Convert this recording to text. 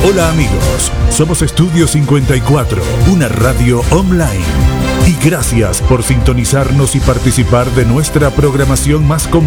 Hola amigos, somos Estudio 54, una radio online. Y gracias por sintonizarnos y participar de nuestra programación más completa.